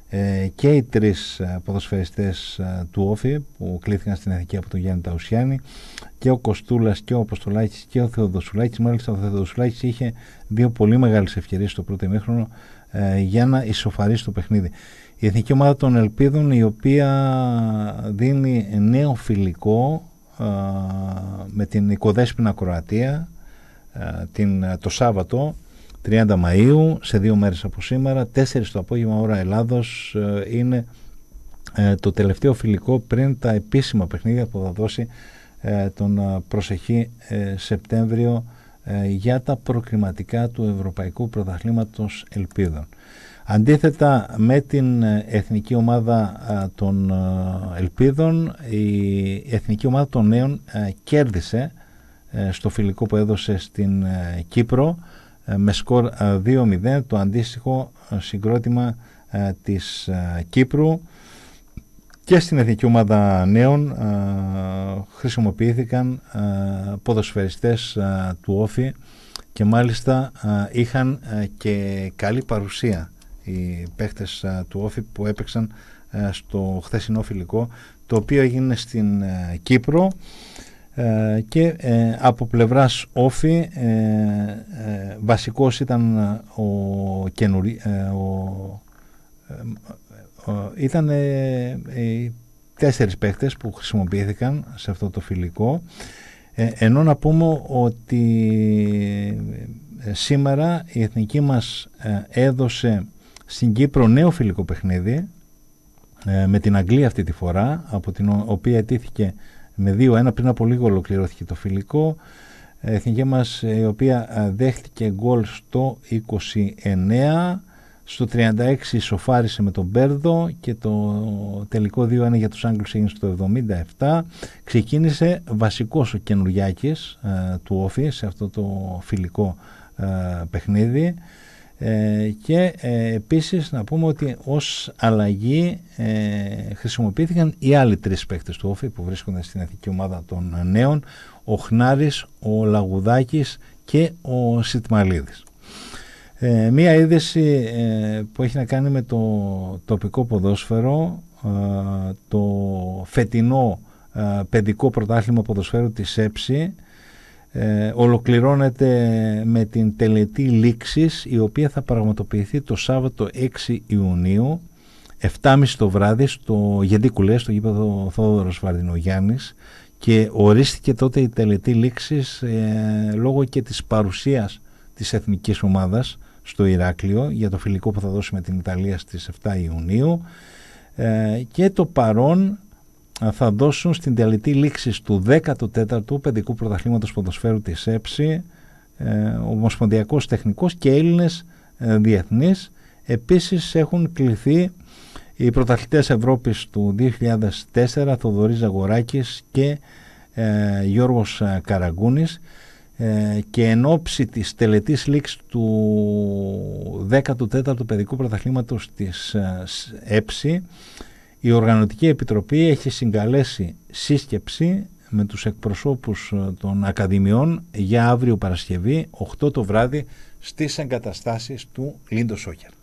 και οι τρεις ποδοσφαιριστές του Όφη που κλήθηκαν στην εθνική από τον Γιάννη Ταουσιάννη, και ο Κοστούλας και ο Αποστολάκης και ο Θεοδοσουλάκης. Μάλιστα ο Θεοδοσουλάκης είχε δύο πολύ μεγάλες ευκαιρίες στο πρώτο ημίχρονο για να ισοφαρίσει το παιχνίδι. Η εθνική ομάδα των Ελπίδων, η οποία δίνει νέο φιλικό με την Οικοδέσποινα Κροατία το Σάββατο 30 Μαΐου, σε 2 μέρες από σήμερα, 4 το απόγευμα ώρα Ελλάδος. Είναι το τελευταίο φιλικό πριν τα επίσημα παιχνίδια που θα δώσει τον προσεχή Σεπτέμβριο για τα προκριματικά του Ευρωπαϊκού Πρωταθλήματος Ελπίδων. Αντίθετα με την εθνική ομάδα των Ελπίδων, η εθνική ομάδα των Νέων κέρδισε στο φιλικό που έδωσε στην Κύπρο με σκορ 2-0, το αντίστοιχο συγκρότημα της Κύπρου. Και στην εθνική ομάδα Νέων χρησιμοποιήθηκαν ποδοσφαιριστές του Όφη και μάλιστα είχαν και καλή παρουσία οι παίχτες του Όφη που έπαιξαν στο χθεσινό φιλικό, το οποίο έγινε στην Κύπρο. Και από πλευράς Όφη βασικός ήταν οι 4 παίχτες που χρησιμοποιήθηκαν σε αυτό το φιλικό, ενώ να πούμε ότι σήμερα η εθνική μας έδωσε στην Κύπρο νέο φιλικό παιχνίδι με την Αγγλία αυτή τη φορά, από την οποία αιτήθηκε με 2-1. Πριν από λίγο ολοκληρώθηκε το φιλικό. Η εθνική μας, η οποία δέχτηκε γκολ στο 29, στο 36 ισοφάρισε με τον Μπέρδο και το τελικό 2-1 για τους Άγγλους έγινε στο 77. Ξεκίνησε βασικός ο Καινουριάκης του Όφη σε αυτό το φιλικό παιχνίδι. Και επίσης να πούμε ότι ως αλλαγή χρησιμοποιήθηκαν οι άλλοι 3 παίκτες του Όφη που βρίσκονται στην εθνική ομάδα των Νέων, ο Χνάρης, ο Λαγουδάκης και ο Σιτμαλίδης. Μία είδηση που έχει να κάνει με το τοπικό ποδόσφαιρο, το φετινό παιδικό πρωτάθλημα ποδοσφαίρου της ΕΨΗ ολοκληρώνεται με την τελετή λήξης, η οποία θα πραγματοποιηθεί το Σάββατο 6 Ιουνίου 7.30 το βράδυ στο Γεντίκουλε, στο γήπεδο Θόδωρος Βαρδινογιάννης, και ορίστηκε τότε η τελετή λήξης λόγω και της παρουσίας της εθνικής ομάδας στο Ηράκλειο για το φιλικό που θα δώσει με την Ιταλία στις 7 Ιουνίου, και το παρόν θα δώσουν στην τελετή λήξης του 14ου Παιδικού Πρωταθλήματος Ποδοσφαίρου της ΕΨΗ ομοσπονδιακός τεχνικός και Έλληνες διεθνείς. Επίσης έχουν κληθεί οι πρωταθλητές Ευρώπης του 2004 Θοδωρής Ζαγοράκης και Γιώργος Καραγκούνης, και εν ώψη της τελετής λήξης του 14ου Παιδικού Πρωταθλήματος της ΕΨΗ, η Οργανωτική Επιτροπή έχει συγκαλέσει σύσκεψη με τους εκπροσώπους των Ακαδημιών για αύριο Παρασκευή 8 το βράδυ στις εγκαταστάσεις του Λίντο Σόκερ.